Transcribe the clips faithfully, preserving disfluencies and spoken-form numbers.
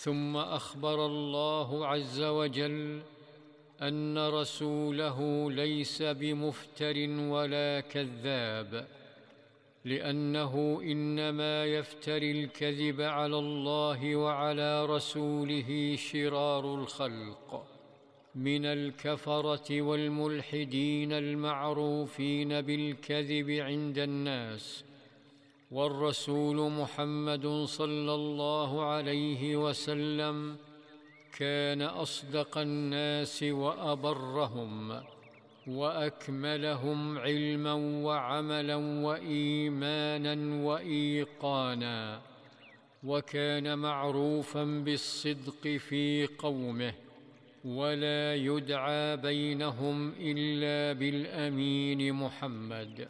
ثم أخبر الله عز وجل أن رسوله ليس بمفتر ولا كذاب، لأنه إنما يفتري الكذب على الله وعلى رسوله شرار الخلق من الكفرة والملحدين المعروفين بالكذب عند الناس. والرسول محمد صلى الله عليه وسلم كان أصدق الناس وأبرهم وأكملهم علما وعملا وإيمانا وإيقانا، وكان معروفا بالصدق في قومه، ولا يدعى بينهم إلا بالأمين محمد.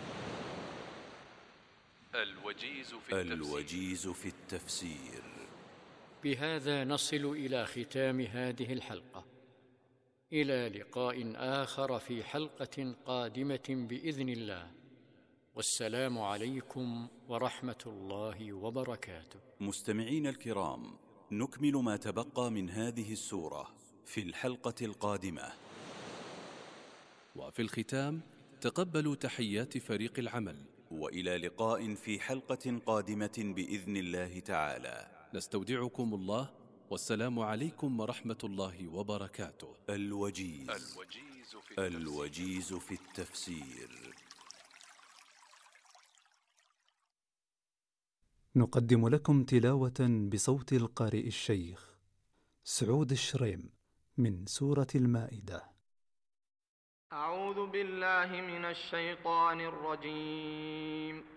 الوجيز في التفسير, الوجيز في التفسير. بهذا نصل إلى ختام هذه الحلقة، إلى لقاء آخر في حلقة قادمة بإذن الله، والسلام عليكم ورحمة الله وبركاته. مستمعين الكرام، نكمل ما تبقى من هذه السورة في الحلقة القادمة. وفي الختام تقبلوا تحيات فريق العمل، وإلى لقاء في حلقة قادمة بإذن الله تعالى. نستودعكم الله، والسلام عليكم ورحمة الله وبركاته. الوجيز, الوجيز, في, التفسير. الوجيز في التفسير. نقدم لكم تلاوة بصوت القارئ الشيخ سعود الشريم من سورة المائدة. أعوذ بالله من الشيطان الرجيم.